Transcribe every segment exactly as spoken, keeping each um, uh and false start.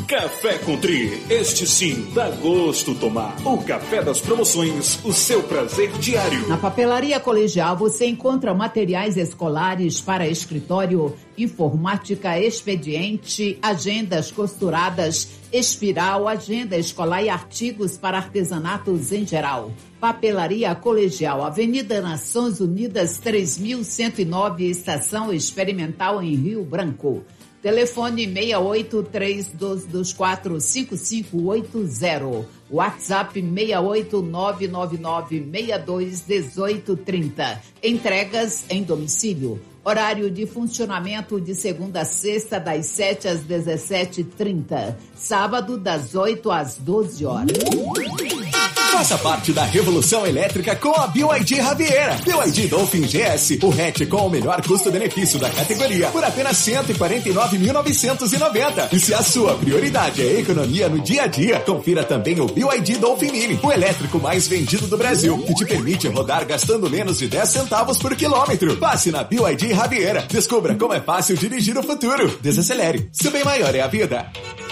Café Country, este sim dá gosto tomar. O café das promoções, o seu prazer diário. Na Papelaria Colegial você encontra materiais escolares para escritório, informática, expediente, agendas costuradas, espiral, agenda escolar e artigos para artesanatos em geral. Papelaria Colegial, Avenida Nações Unidas três mil cento e nove, Estação Experimental em Rio Branco. Telefone seis oito três dois dois quatro cinco cinco oito zero. WhatsApp seis oito nove nove nove seis dois um oito três zero. Entregas em domicílio. Horário de funcionamento de segunda a sexta, das sete às dezessete e trinta. Sábado, das oito às doze horas. Faça parte da revolução elétrica com a B Y D Raviera. B Y D Dolphin G S, o hatch com o melhor custo-benefício da categoria, por apenas cento e quarenta e nove mil novecentos e noventa. E se a sua prioridade é economia no dia a dia, confira também o B Y D Dolphin Mini, o elétrico mais vendido do Brasil, que te permite rodar gastando menos de dez centavos por quilômetro. Passe na B Y D Raviera. Descubra como é fácil dirigir o futuro. Desacelere. Seu bem maior é a vida.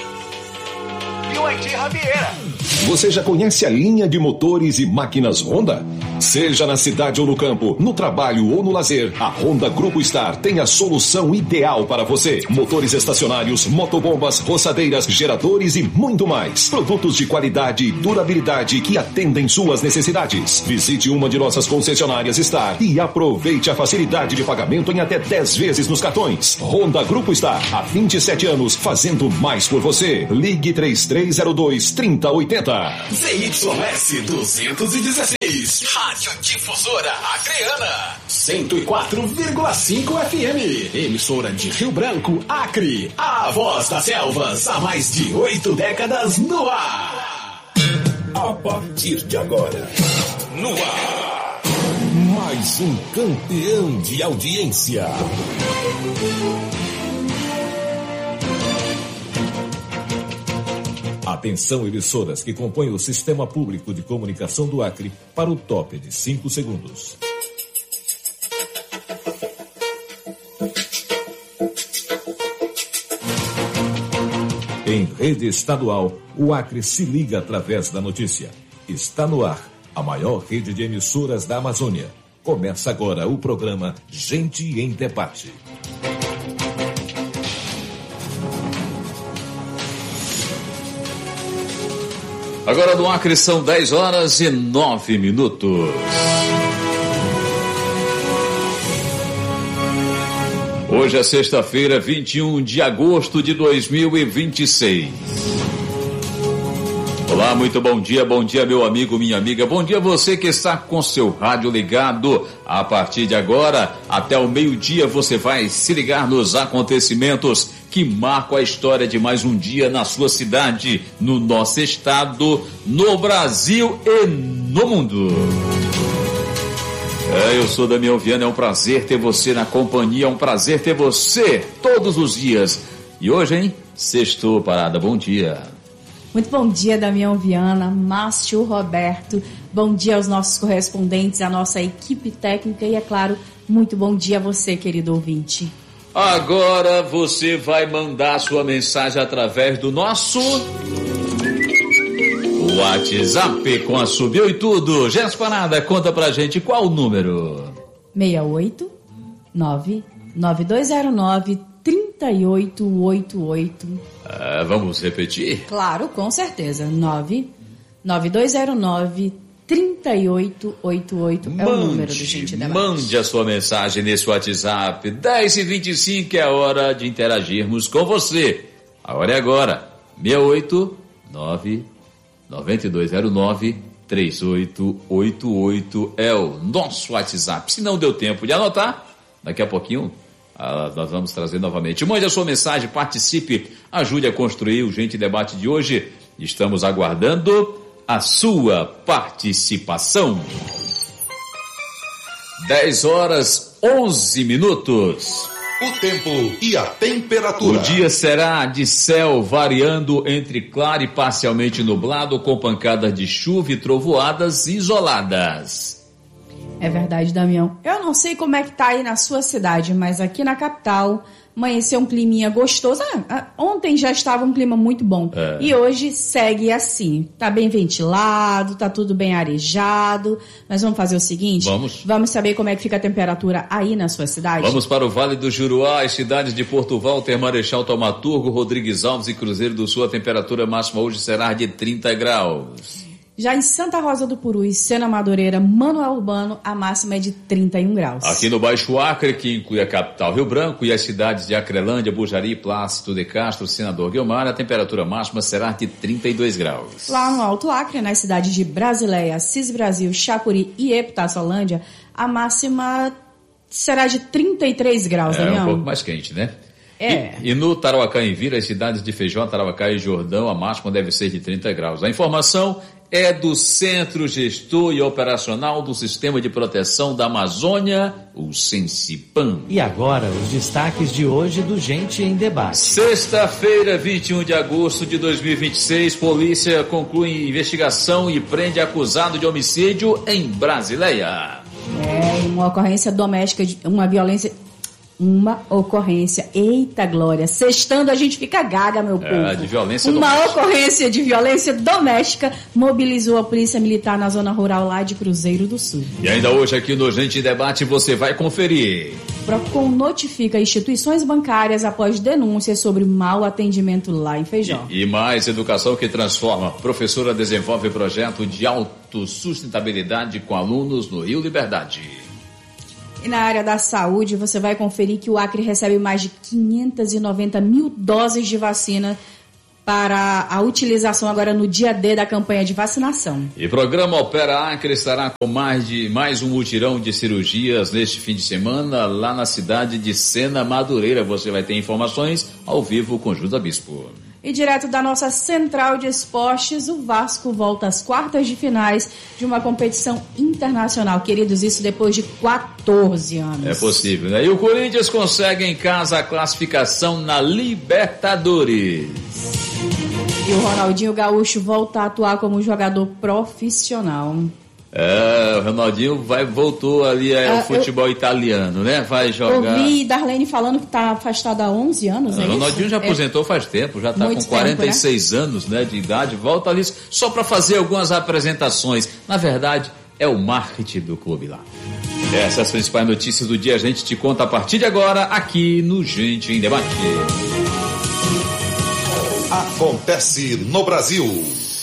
B Y D Raviera. Você já conhece a linha de motores e máquinas Honda? Seja na cidade ou no campo, no trabalho ou no lazer, a Honda Grupo Star tem a solução ideal para você. Motores estacionários, motobombas, roçadeiras, geradores e muito mais. Produtos de qualidade e durabilidade que atendem suas necessidades. Visite uma de nossas concessionárias Star e aproveite a facilidade de pagamento em até dez vezes nos cartões. Honda Grupo Star, há vinte e sete anos, fazendo mais por você. Ligue três três zero dois, três zero oito zero. Z Y S duzentos e dezesseis, Rádio Difusora Acreana, cento e quatro vírgula cinco F M, emissora de Rio Branco, Acre, a voz das selvas, há mais de oito décadas no ar. A partir de agora, no ar, mais um campeão de audiência. Atenção, emissoras que compõem o Sistema Público de Comunicação do Acre para o top de cinco segundos. Em rede estadual, o Acre se liga através da notícia. Está no ar, a maior rede de emissoras da Amazônia. Começa agora o programa Gente em Debate. Agora no Acre são dez horas e nove minutos. Hoje é sexta-feira, vinte e um de agosto de dois mil e vinte e seis. Olá, muito bom dia, bom dia meu amigo, minha amiga, bom dia você que está com seu rádio ligado. A partir de agora, até o meio-dia você vai se ligar nos acontecimentos que marcam a história de mais um dia na sua cidade, no nosso estado, no Brasil e no mundo. É, eu sou Damião Viana, é um prazer ter você na companhia, é um prazer ter você todos os dias. E hoje, hein, sextou parada, bom dia. Muito bom dia, Damião Viana, Márcio Roberto, bom dia aos nossos correspondentes, à nossa equipe técnica e, é claro, muito bom dia a você, querido ouvinte. Agora você vai mandar sua mensagem através do nosso WhatsApp com a Subiu e Tudo. Jéssica Parada, conta pra gente qual o número? seis oito nove nove dois zero nove três oito oito oito. Ah, vamos repetir? Claro, com certeza. nove nove dois zero nove três oito oito oito é o número do Gente Debate. Mande a sua mensagem nesse WhatsApp. dez e vinte e cinco é a hora de interagirmos com você. A hora é agora. seis oito nove nove dois zero nove três oito oito oito é o nosso WhatsApp. Se não deu tempo de anotar, daqui a pouquinho ah, nós vamos trazer novamente. Mande a sua mensagem, participe, ajude a construir o Gente Debate de hoje. Estamos aguardando a sua participação. dez horas, onze minutos. O tempo e a temperatura. O dia será de céu variando entre claro e parcialmente nublado, com pancadas de chuva e trovoadas isoladas. É verdade, Damião. Eu não sei como é que tá aí na sua cidade, mas aqui na capital amanheceu um climinha gostoso. Ah, ontem já estava um clima muito bom. É. E hoje segue assim. Tá bem ventilado, tá tudo bem arejado. Mas vamos fazer o seguinte? Vamos. Vamos saber como é que fica a temperatura aí na sua cidade? Vamos para o Vale do Juruá, as cidades de Porto Walter, Marechal Taumaturgo, Rodrigues Alves e Cruzeiro do Sul. A temperatura máxima hoje será de trinta graus. Já em Santa Rosa do Puru, Sena Madureira, Manoel Urbano, a máxima é de trinta e um graus. Aqui no Baixo Acre, que inclui a capital Rio Branco e as cidades de Acrelândia, Bujari, Plácido de Castro, Senador Guilmar, a temperatura máxima será de trinta e dois graus. Lá no Alto Acre, nas cidades de Brasileia, Assis Brasil, Chapuri e Epitácio-Holândia, a máxima será de trinta e três graus, É Damião. um pouco mais quente, né? É. E, e no Tarauacá em Vira, as cidades de Feijó, Tarauacá e Jordão, a máxima deve ser de trinta graus. A informação é do Centro Gestor e Operacional do Sistema de Proteção da Amazônia, o Sensipam. E agora, os destaques de hoje do Gente em Debate. Sexta-feira, vinte e um de agosto de dois mil e vinte e seis, polícia conclui investigação e prende acusado de homicídio em Brasileia. É, uma ocorrência doméstica, de, uma violência... Uma ocorrência. Eita, Glória. Sextando a gente fica gaga, meu povo. É, de violência Uma doméstica. ocorrência de violência doméstica mobilizou a Polícia Militar na zona rural lá de Cruzeiro do Sul. E ainda hoje aqui no Gente em Debate você vai conferir. Procon notifica instituições bancárias após denúncias sobre mau atendimento lá em Feijó. E, e mais educação que transforma. Professora desenvolve projeto de autossustentabilidade com alunos no Rio Liberdade. E na área da saúde, você vai conferir que o Acre recebe mais de quinhentas e noventa mil doses de vacina para a utilização agora no dia D da campanha de vacinação. E programa Opera Acre estará com mais, de, mais um mutirão de cirurgias neste fim de semana lá na cidade de Sena Madureira. Você vai ter informações ao vivo com José Bispo. E direto da nossa central de esportes, o Vasco volta às quartas de finais de uma competição internacional. Queridos, isso depois de quatorze anos. É possível, né? E o Corinthians consegue em casa a classificação na Libertadores. E o Ronaldinho Gaúcho volta a atuar como jogador profissional. É, o Ronaldinho vai, voltou ali ao ah, futebol eu, italiano, né? Vai jogar. Ouvi Darlene falando que está afastado há onze anos, é O Ronaldinho isso? já aposentou é. faz tempo, já está com quarenta e seis tempo, né? anos, né, de idade, volta ali só para fazer algumas apresentações. Na verdade, é o marketing do clube lá. Essas são as principais notícias do dia, a gente te conta a partir de agora aqui no Gente em Debate. Acontece no Brasil.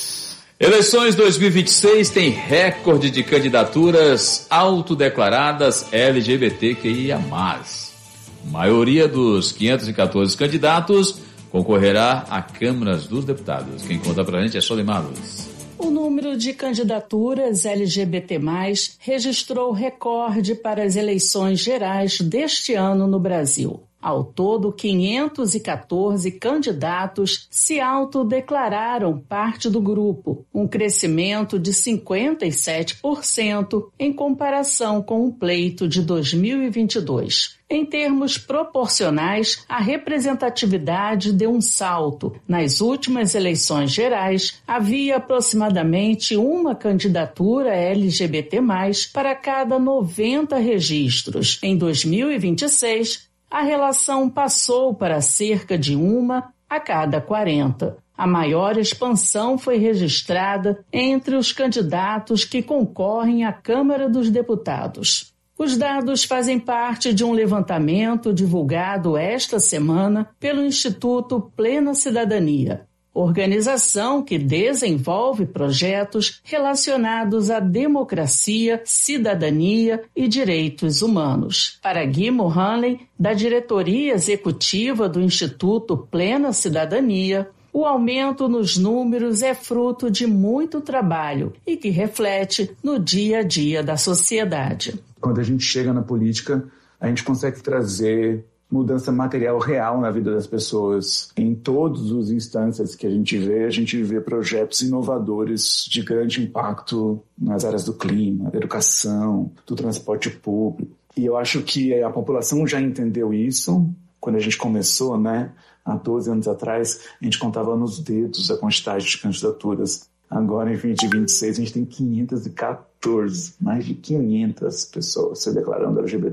Eleições dois mil e vinte e seis tem recorde de candidaturas autodeclaradas L G B T Q I A mais. A maioria dos quinhentos e quatorze candidatos concorrerá à Câmara dos Deputados. Quem conta pra gente é Solimar Luz. O número de candidaturas L G B T mais, registrou recorde para as eleições gerais deste ano no Brasil. Ao todo, quinhentos e quatorze candidatos se autodeclararam parte do grupo, um crescimento de cinquenta e sete por cento em comparação com o pleito de dois mil e vinte e dois. Em termos proporcionais, a representatividade deu um salto. Nas últimas eleições gerais, havia aproximadamente uma candidatura L G B T mais, para cada noventa registros. Em dois mil e vinte e seis, a relação passou para cerca de uma a cada quarenta. A maior expansão foi registrada entre os candidatos que concorrem à Câmara dos Deputados. Os dados fazem parte de um levantamento divulgado esta semana pelo Instituto Plena Cidadania, organização que desenvolve projetos relacionados à democracia, cidadania e direitos humanos. Para Guimo Hanley, da diretoria executiva do Instituto Plena Cidadania, o aumento nos números é fruto de muito trabalho e que reflete no dia a dia da sociedade. Quando a gente chega na política, a gente consegue trazer mudança material real na vida das pessoas. Em todos os instâncias que a gente vê, a gente vê projetos inovadores de grande impacto nas áreas do clima, da educação, do transporte público. E eu acho que a população já entendeu isso. Quando a gente começou, né, há doze anos atrás, a gente contava nos dedos a quantidade de candidaturas. Agora, em dois mil e vinte e seis, a gente tem quinhentos e quatorze, mais de quinhentas pessoas se declarando L G B T.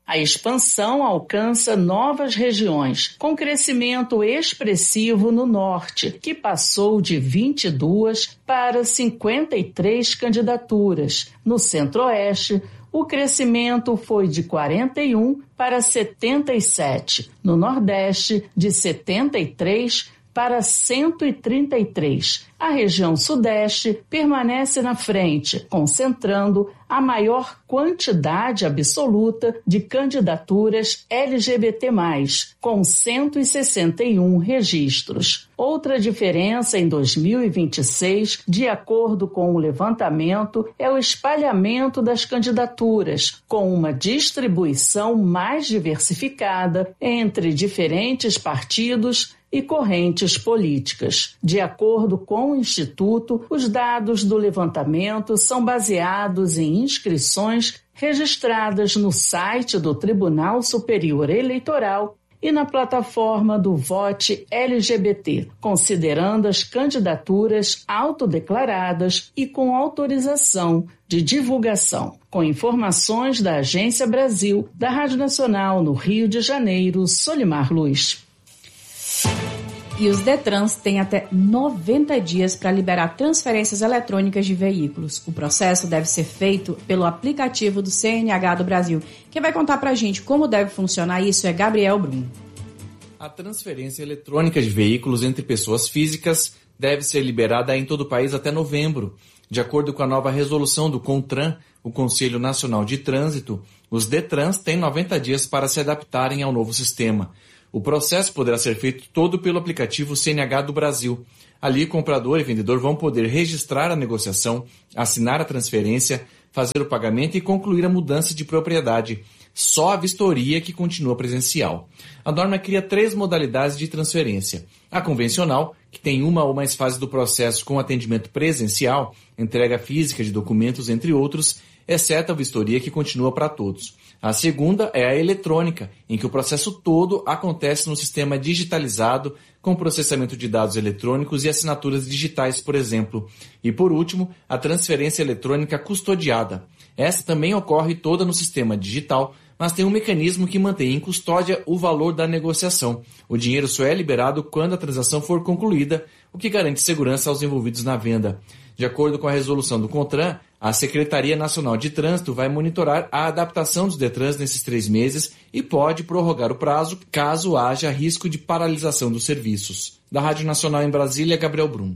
A expansão alcança novas regiões, com crescimento expressivo no norte, que passou de vinte e duas para cinquenta e três candidaturas. No centro-oeste, o crescimento foi de quarenta e um para setenta e sete. No nordeste, de setenta e três para cento e trinta e três. A região sudeste permanece na frente, concentrando a maior quantidade absoluta de candidaturas L G B T mais, com cento e sessenta e um registros. Outra diferença em dois mil e vinte e seis, de acordo com o levantamento, é o espalhamento das candidaturas, com uma distribuição mais diversificada entre diferentes partidos e correntes políticas. De acordo com o Instituto, os dados do levantamento são baseados em inscrições registradas no site do Tribunal Superior Eleitoral e na plataforma do Vote L G B T, considerando as candidaturas autodeclaradas e com autorização de divulgação. Com informações da Agência Brasil, da Rádio Nacional no Rio de Janeiro, Solimar Luz. E os Detrans têm até noventa dias para liberar transferências eletrônicas de veículos. O processo deve ser feito pelo aplicativo do C N H do Brasil. Quem vai contar para a gente como deve funcionar isso é Gabriel Brum. A transferência eletrônica de veículos entre pessoas físicas deve ser liberada em todo o país até novembro. De acordo com a nova resolução do CONTRAN, o Conselho Nacional de Trânsito, os Detrans têm noventa dias para se adaptarem ao novo sistema. O processo poderá ser feito todo pelo aplicativo C N H do Brasil. Ali, comprador e vendedor vão poder registrar a negociação, assinar a transferência, fazer o pagamento e concluir a mudança de propriedade. Só a vistoria que continua presencial. A norma cria três modalidades de transferência. A convencional, que tem uma ou mais fases do processo com atendimento presencial, entrega física de documentos, entre outros, exceto a vistoria que continua para todos. A segunda é a eletrônica, em que o processo todo acontece no sistema digitalizado, com processamento de dados eletrônicos e assinaturas digitais, por exemplo. E, por último, a transferência eletrônica custodiada. Essa também ocorre toda no sistema digital, mas tem um mecanismo que mantém em custódia o valor da negociação. O dinheiro só é liberado quando a transação for concluída, o que garante segurança aos envolvidos na venda. De acordo com a resolução do CONTRAN, a Secretaria Nacional de Trânsito vai monitorar a adaptação dos Detrans nesses três meses e pode prorrogar o prazo caso haja risco de paralisação dos serviços. Da Rádio Nacional em Brasília, Gabriel Brum.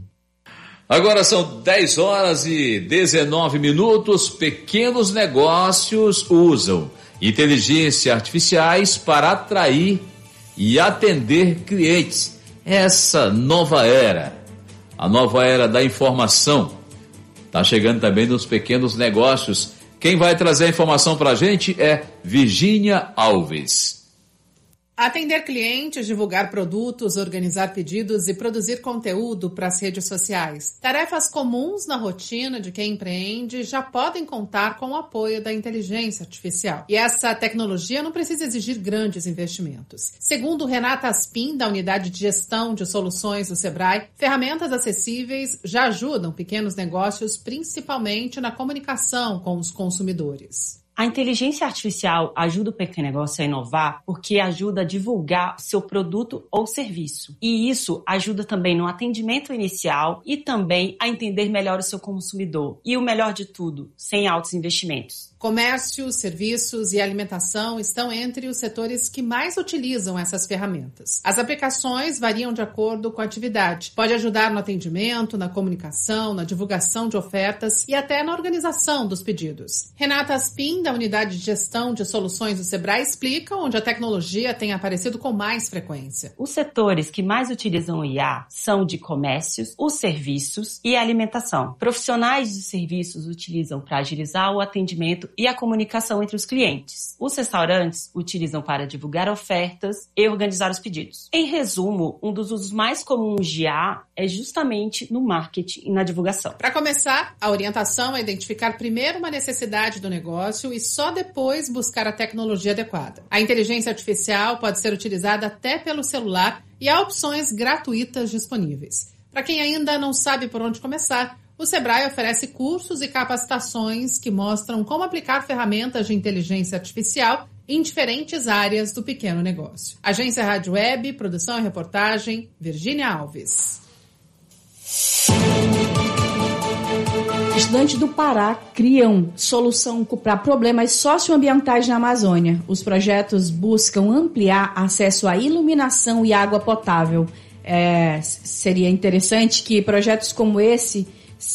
Agora são dez horas e dezenove minutos. Pequenos negócios usam inteligência artificiais para atrair e atender clientes. Essa nova era, a nova era da informação, está chegando também nos pequenos negócios. Quem vai trazer a informação para a gente é Virgínia Alves. Atender clientes, divulgar produtos, organizar pedidos e produzir conteúdo para as redes sociais. Tarefas comuns na rotina de quem empreende já podem contar com o apoio da inteligência artificial. E essa tecnologia não precisa exigir grandes investimentos. Segundo Renata Aspin, da Unidade de Gestão de Soluções do Sebrae, ferramentas acessíveis já ajudam pequenos negócios, principalmente na comunicação com os consumidores. A inteligência artificial ajuda o pequeno negócio a inovar porque ajuda a divulgar seu produto ou serviço. E isso ajuda também no atendimento inicial e também a entender melhor o seu consumidor. E o melhor de tudo, sem altos investimentos. Comércio, serviços e alimentação estão entre os setores que mais utilizam essas ferramentas. As aplicações variam de acordo com a atividade. Pode ajudar no atendimento, na comunicação, na divulgação de ofertas e até na organização dos pedidos. Renata Aspin, da Unidade de Gestão de Soluções do Sebrae, explica onde a tecnologia tem aparecido com mais frequência. Os setores que mais utilizam o I A são de comércios, os serviços e a alimentação. Profissionais de serviços utilizam para agilizar o atendimento e a comunicação entre os clientes. Os restaurantes utilizam para divulgar ofertas e organizar os pedidos. Em resumo, um dos usos mais comuns de I A é justamente no marketing e na divulgação. Para começar, a orientação é identificar primeiro uma necessidade do negócio e só depois buscar a tecnologia adequada. A inteligência artificial pode ser utilizada até pelo celular e há opções gratuitas disponíveis. Para quem ainda não sabe por onde começar, o Sebrae oferece cursos e capacitações que mostram como aplicar ferramentas de inteligência artificial em diferentes áreas do pequeno negócio. Agência Rádio Web, produção e reportagem, Virgínia Alves. Estudantes do Pará criam solução para problemas socioambientais na Amazônia. Os projetos buscam ampliar acesso à iluminação e água potável. É, seria interessante que projetos como esse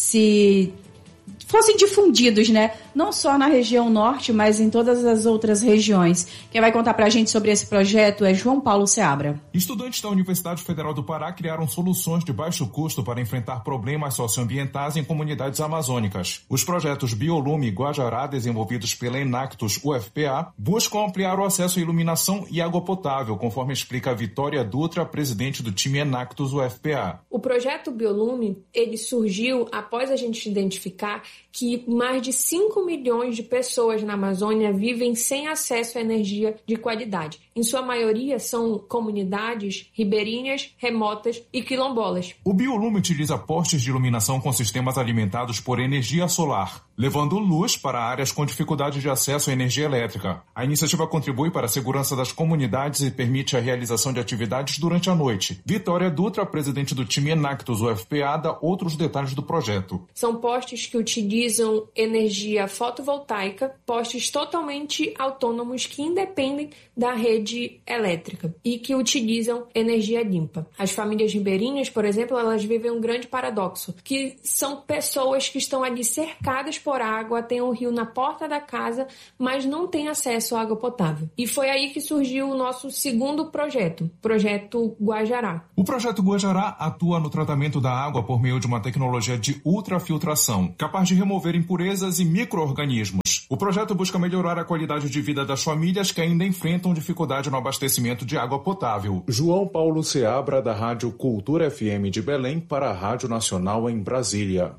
se fossem difundidos, né? Não só na região norte, mas em todas as outras regiões. Quem vai contar pra gente sobre esse projeto é João Paulo Seabra. Estudantes da Universidade Federal do Pará criaram soluções de baixo custo para enfrentar problemas socioambientais em comunidades amazônicas. Os projetos Biolume e Guajará, desenvolvidos pela Enactus U F P A, buscam ampliar o acesso à iluminação e água potável, conforme explica a Vitória Dutra, presidente do time Enactus U F P A. O projeto Biolume, ele surgiu após a gente identificar que mais de cinco milhões de pessoas na Amazônia vivem sem acesso à energia de qualidade. Em sua maioria, são comunidades ribeirinhas, remotas e quilombolas. O Biolume utiliza postes de iluminação com sistemas alimentados por energia solar, levando luz para áreas com dificuldade de acesso à energia elétrica. A iniciativa contribui para a segurança das comunidades e permite a realização de atividades durante a noite. Vitória Dutra, presidente do time Enactus U F P A, dá outros detalhes do projeto. São postes que utilizam energia fotovoltaica, postes totalmente autônomos que independem da rede elétrica e que utilizam energia limpa. As famílias ribeirinhas, por exemplo, elas vivem um grande paradoxo, que são pessoas que estão ali cercadas por água, tem um rio na porta da casa, mas não têm acesso à água potável. E foi aí que surgiu o nosso segundo projeto, o projeto Guajará. O projeto Guajará atua no tratamento da água por meio de uma tecnologia de ultrafiltração, capaz de remover impurezas e micro-organismos. O projeto busca melhorar a qualidade de vida das famílias que ainda enfrentam dificuldade no abastecimento de água potável. João Paulo Seabra, da Rádio Cultura F M de Belém, para a Rádio Nacional em Brasília.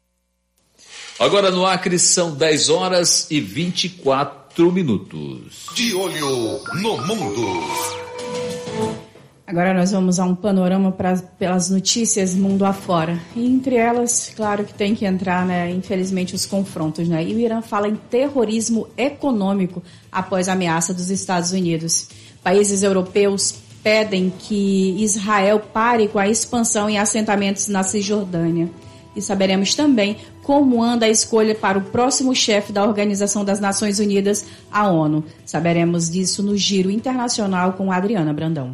Agora no Acre são dez horas e vinte e quatro minutos. De olho no mundo. Agora nós vamos a um panorama pra, pelas notícias mundo afora. E entre elas, claro que tem que entrar, né, infelizmente, os confrontos, né? E o Irã fala em terrorismo econômico após a ameaça dos Estados Unidos. Países europeus pedem que Israel pare com a expansão em assentamentos na Cisjordânia. E saberemos também como anda a escolha para o próximo chefe da Organização das Nações Unidas, a ONU. Saberemos disso no Giro Internacional com Adriana Brandão.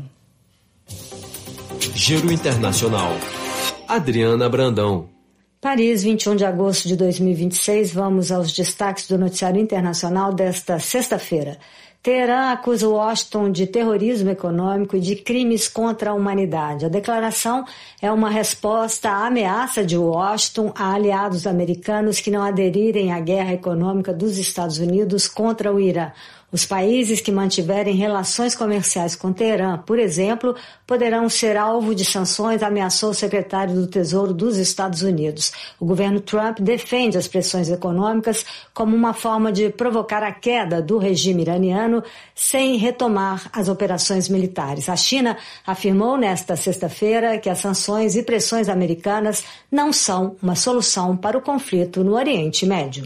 Giro Internacional. Adriana Brandão. Paris, vinte e um de agosto de dois mil e vinte e seis. Vamos aos destaques do noticiário internacional desta sexta-feira. Teherã acusa Washington de terrorismo econômico e de crimes contra a humanidade. A declaração é uma resposta à ameaça de Washington a aliados americanos que não aderirem à guerra econômica dos Estados Unidos contra o Irã. Os países que mantiverem relações comerciais com Teherã, por exemplo, poderão ser alvo de sanções, ameaçou o secretário do Tesouro dos Estados Unidos. O governo Trump defende as pressões econômicas como uma forma de provocar a queda do regime iraniano sem retomar as operações militares. A China afirmou nesta sexta-feira que as sanções e pressões americanas não são uma solução para o conflito no Oriente Médio.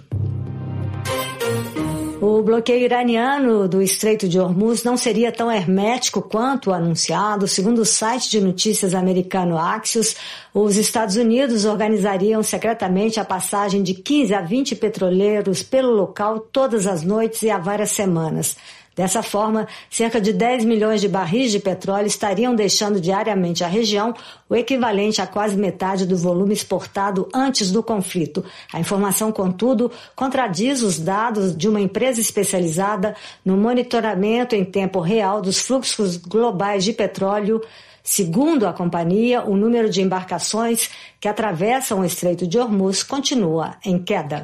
O bloqueio iraniano do Estreito de Hormuz não seria tão hermético quanto anunciado. Segundo o site de notícias americano Axios, os Estados Unidos organizariam secretamente a passagem de quinze a vinte petroleiros pelo local todas as noites e há várias semanas. Dessa forma, cerca de dez milhões de barris de petróleo estariam deixando diariamente a região, o equivalente a quase metade do volume exportado antes do conflito. A informação, contudo, contradiz os dados de uma empresa especializada no monitoramento em tempo real dos fluxos globais de petróleo. Segundo a companhia, o número de embarcações que atravessam o Estreito de Hormuz continua em queda.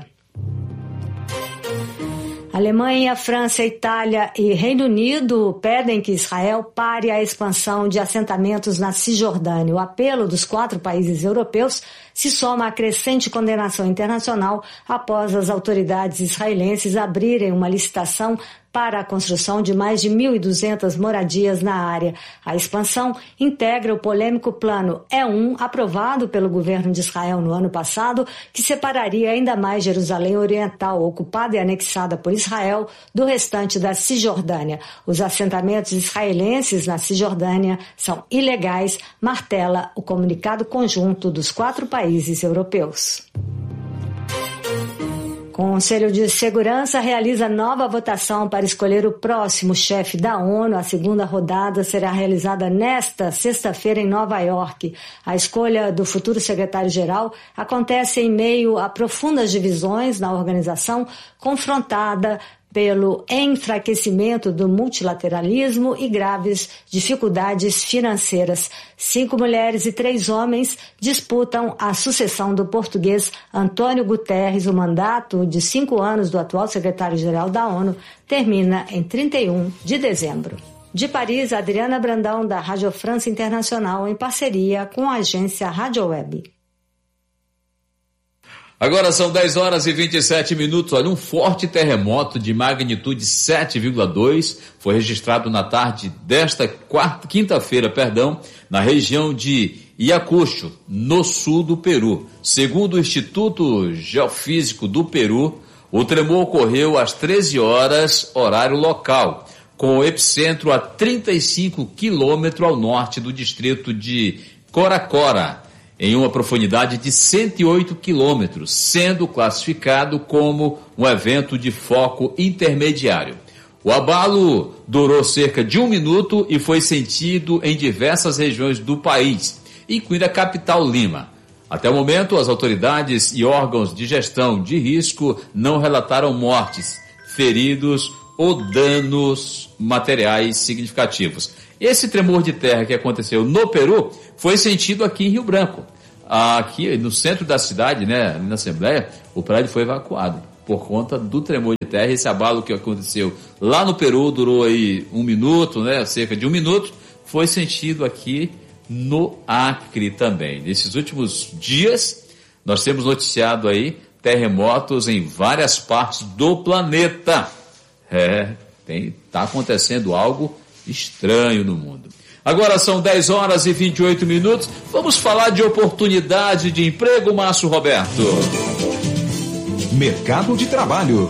Alemanha, França, Itália e Reino Unido pedem que Israel pare a expansão de assentamentos na Cisjordânia. O apelo dos quatro países europeus se soma à crescente condenação internacional após as autoridades israelenses abrirem uma licitação para a construção de mais de mil e duzentas moradias na área. A expansão integra o polêmico Plano E um, aprovado pelo governo de Israel no ano passado, que separaria ainda mais Jerusalém Oriental, ocupada e anexada por Israel, do restante da Cisjordânia. Os assentamentos israelenses na Cisjordânia são ilegais, martela o comunicado conjunto dos quatro países europeus. O Conselho de Segurança realiza nova votação para escolher o próximo chefe da ONU. A segunda rodada será realizada nesta sexta-feira em Nova York. A escolha do futuro secretário-geral acontece em meio a profundas divisões na organização, confrontada pelo enfraquecimento do multilateralismo e graves dificuldades financeiras. Cinco mulheres e três homens disputam a sucessão do português Antônio Guterres. O mandato de cinco anos do atual secretário-geral da ONU termina em trinta e um de dezembro. De Paris, Adriana Brandão, da Rádio França Internacional, em parceria com a agência Rádio Web. Agora são dez horas e vinte e sete minutos. Olha, um forte terremoto de magnitude sete vírgula dois foi registrado na tarde desta quarta, quinta-feira, perdão, na região de Ayacucho, no sul do Peru. Segundo o Instituto Geofísico do Peru, o tremor ocorreu às treze horas, horário local, com o epicentro a trinta e cinco quilômetros ao norte do distrito de Coracora, em uma profundidade de cento e oito quilômetros, sendo classificado como um evento de foco intermediário. O abalo durou cerca de um minuto e foi sentido em diversas regiões do país, incluindo a capital Lima. Até o momento, as autoridades e órgãos de gestão de risco não relataram mortes, feridos ou danos materiais significativos. Esse tremor de terra que aconteceu no Peru foi sentido aqui em Rio Branco. Aqui no centro da cidade, né, na Assembleia, o prédio foi evacuado por conta do tremor de terra. Esse abalo que aconteceu lá no Peru durou aí um minuto, né, cerca de um minuto, foi sentido aqui no Acre também. Nesses últimos dias, nós temos noticiado aí terremotos em várias partes do planeta. É, tem, tá acontecendo algo estranho no mundo. Agora são dez horas e vinte e oito minutos. Vamos falar de oportunidade de emprego, Márcio Roberto. Mercado de trabalho.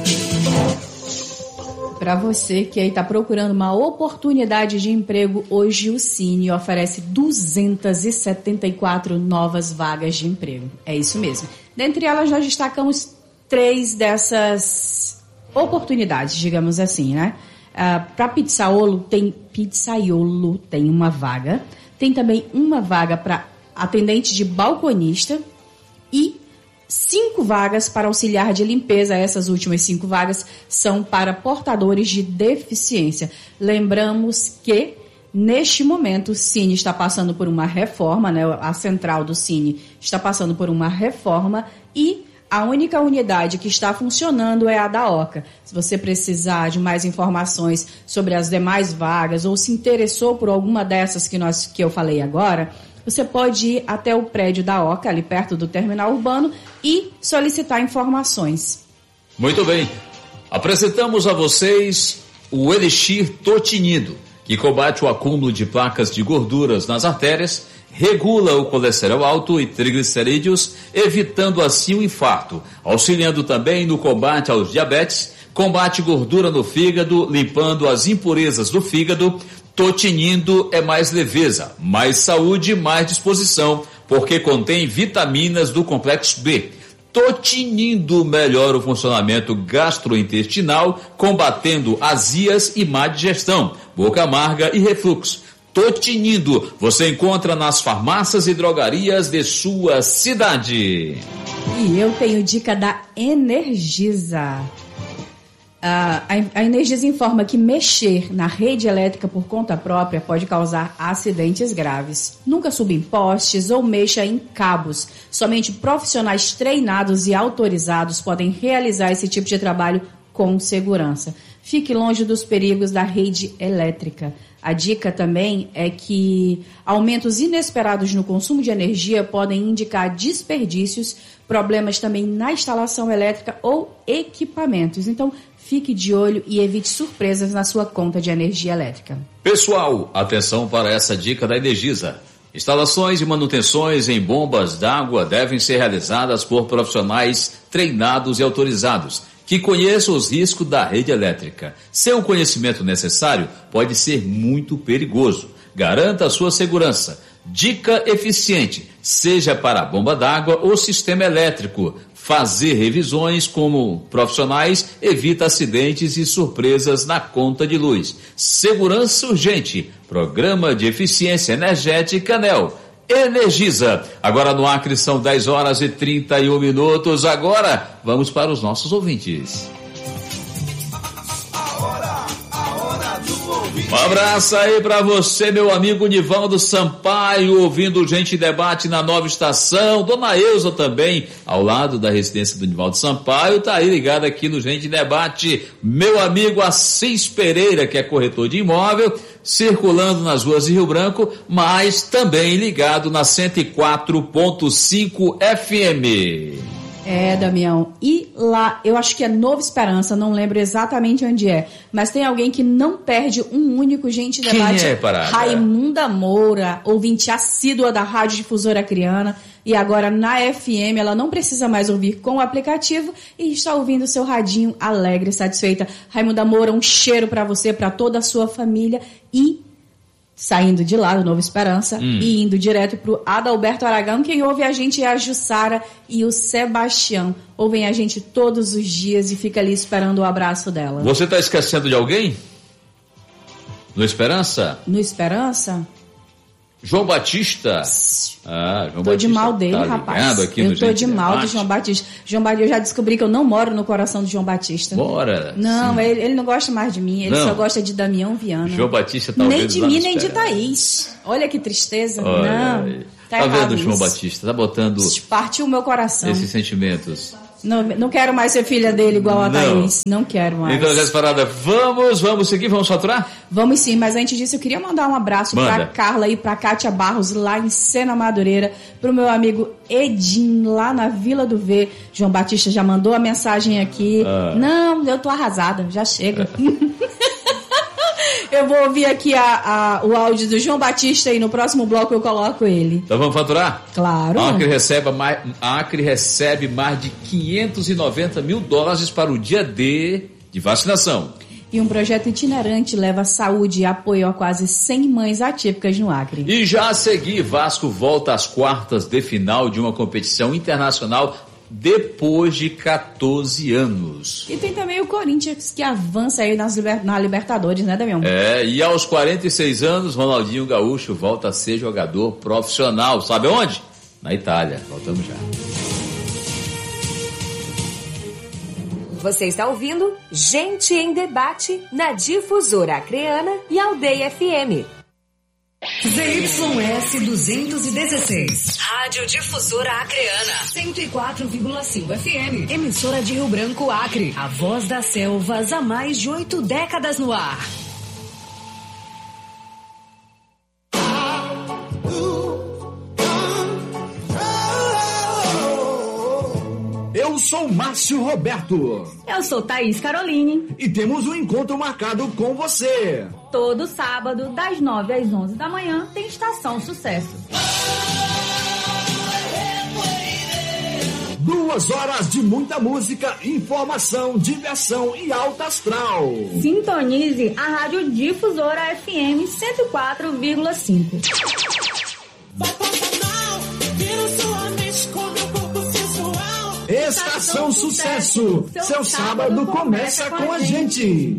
Para você que aí está procurando uma oportunidade de emprego, hoje o Cine oferece duzentas e setenta e quatro novas vagas de emprego. É isso mesmo. Dentre elas, nós destacamos três dessas oportunidades, digamos assim, né? Uh, para pizzaiolo tem pizzaiolo tem uma vaga, tem também uma vaga para atendente de balconista e cinco vagas para auxiliar de limpeza. Essas últimas cinco vagas são para portadores de deficiência. Lembramos que neste momento o Cine está passando por uma reforma, né? A central do Cine está passando por uma reforma e a única unidade que está funcionando é a da Oca. Se você precisar de mais informações sobre as demais vagas ou se interessou por alguma dessas que, nós, que eu falei agora, você pode ir até o prédio da Oca, ali perto do terminal urbano, e solicitar informações. Muito bem. Apresentamos a vocês o Elixir Totinido, que combate o acúmulo de placas de gorduras nas artérias, regula o colesterol alto e triglicerídeos, evitando assim o infarto, auxiliando também no combate aos diabetes, combate gordura no fígado, limpando as impurezas do fígado. Totinindo é mais leveza, mais saúde, mais disposição, porque contém vitaminas do complexo B. Totinindo melhora o funcionamento gastrointestinal, combatendo azias e má digestão, boca amarga e refluxo. Totinindo você encontra nas farmácias e drogarias de sua cidade. E eu tenho dica da Energisa. Uh, a, a Energisa informa que mexer na rede elétrica por conta própria pode causar acidentes graves. Nunca suba em postes ou mexa em cabos. Somente profissionais treinados e autorizados podem realizar esse tipo de trabalho com segurança. Fique longe dos perigos da rede elétrica. A dica também é que aumentos inesperados no consumo de energia podem indicar desperdícios, problemas também na instalação elétrica ou equipamentos. Então, Fique de olho e evite surpresas na sua conta de energia elétrica. Pessoal, atenção para essa dica da Energisa. Instalações e manutenções em bombas d'água devem ser realizadas por profissionais treinados e autorizados, que conheçam os riscos da rede elétrica. Sem o conhecimento necessário, pode ser muito perigoso. Garanta a sua segurança. Dica eficiente, seja para a bomba d'água ou sistema elétrico. Fazer revisões como profissionais evita acidentes e surpresas na conta de luz. Segurança urgente. Programa de Eficiência Energética ANEEL. Energisa. Agora no Acre são dez horas e trinta e um minutos. Agora vamos para os nossos ouvintes. Um abraço aí pra você, meu amigo Nivaldo Sampaio, ouvindo Gente Debate na Nova Estação. Dona Eusa também, ao lado da residência do Nivaldo Sampaio, tá aí ligado aqui no Gente Debate. Meu amigo Assis Pereira, que é corretor de imóvel, circulando nas ruas de Rio Branco, mas também ligado na cento e quatro ponto cinco F M. É, Damião, e lá, eu acho que é Nova Esperança, não lembro exatamente onde é, mas tem alguém que não perde um único Gente Debate. Quem é, Parada? Raimunda Moura, ouvinte assídua da Rádio Difusora Acreana, e agora na F M ela não precisa mais ouvir com o aplicativo e está ouvindo seu radinho alegre e satisfeita. Raimunda Moura, um cheiro para você, para toda a sua família, e saindo de lá do Nova Esperança hum. e indo direto pro Adalberto Aragão, quem ouve a gente é a Jussara e o Sebastião. Ouvem a gente todos os dias e fica ali esperando o abraço dela. Você tá esquecendo de alguém? No Esperança? No Esperança? João Batista. Ah, João tô Batista de mal dele, tá rapaz. Aqui eu no tô Gente de mal Debate. do João Batista. João Batista, eu já descobri que eu não moro no coração do João Batista. Bora. Não, ele, ele não gosta mais de mim. Ele não. só gosta de Damião Viana. João Batista talvez nem de mim, nem de Thaís. Olha que tristeza. Olha não. Aí. Tá, tá errado vendo, João isso. Batista? Tá botando partiu o meu coração. Esses sentimentos. Não, não quero mais ser filha dele igual a não. Thaís. Não quero mais. Então, já parada, vamos, vamos seguir, vamos faturar? Vamos sim, mas antes disso eu queria mandar um abraço Manda. pra Carla e pra Kátia Barros lá em Sena Madureira, pro meu amigo Edinho lá na Vila do V. João Batista já mandou a mensagem aqui. Ah. Não, eu tô arrasada, já chega. Eu vou ouvir aqui a, a, o áudio do João Batista e no próximo bloco eu coloco ele. Então vamos faturar? Claro. A Acre recebe mais, a Acre recebe mais de quinhentos e noventa mil doses para o dia D de vacinação. E um projeto itinerante leva saúde e apoio a quase cem mães atípicas no Acre. E já a seguir, Vasco volta às quartas de final de uma competição internacional depois de quatorze anos. E tem também o Corinthians que avança aí nas liber... na Libertadores, né, Damião? É, e aos quarenta e seis anos, Ronaldinho Gaúcho volta a ser jogador profissional. Sabe onde? Na Itália. Voltamos já. Você está ouvindo Gente em Debate na Difusora Acreana e Aldeia F M. Z Y S duzentos e dezesseis. Rádio Difusora Acreana. cento e quatro vírgula cinco F M. Emissora de Rio Branco, Acre. A voz das selvas há mais de oito décadas no ar. Eu sou Márcio Roberto. Eu sou Thaís Caroline. E temos um encontro marcado com você. Todo sábado, das nove às onze da manhã, tem Estação Sucesso. Duas horas de muita música, informação, diversão e alta astral. Sintonize a Rádio Difusora F M cento e quatro vírgula cinco. Estação Sucesso, seu sábado começa com a gente.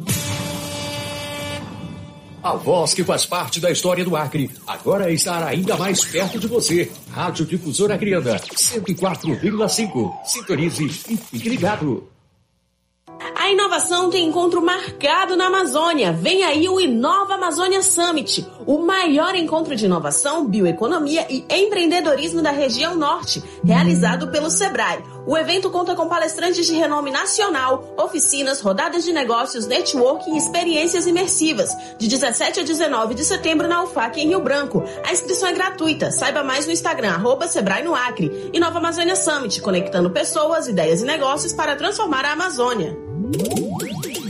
A voz que faz parte da história do Acre, agora estará ainda mais perto de você. Rádio Difusora Acreana, cento e quatro vírgula cinco. Sintonize e fique ligado. A inovação tem encontro marcado na Amazônia. Vem aí o Inova Amazônia Summit, o maior encontro de inovação, bioeconomia e empreendedorismo da região norte, realizado pelo Sebrae. O evento conta com palestrantes de renome nacional, oficinas, rodadas de negócios, networking e experiências imersivas, de dezessete a dezenove de setembro na U F A C em Rio Branco. A inscrição é gratuita. Saiba mais no Instagram, arroba Sebrae no Acre. Inova Amazônia Summit, conectando pessoas, ideias e negócios para transformar a Amazônia.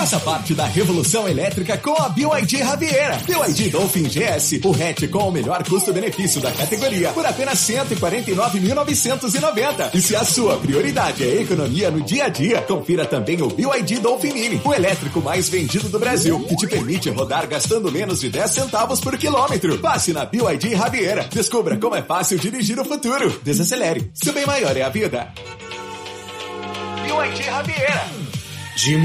Faça parte da revolução elétrica com a B Y D Ravieira. B Y D Dolphin G S, o hatch com o melhor custo-benefício da categoria, por apenas cento e quarenta e nove mil novecentos e noventa. E se a sua prioridade é economia no dia a dia, confira também o B Y D Dolphin Mini, o elétrico mais vendido do Brasil, que te permite rodar gastando menos de dez centavos por quilômetro. Passe na B Y D Ravieira. Descubra como é fácil dirigir o futuro. Desacelere. Seu bem maior é a vida. B Y D Ravieira. De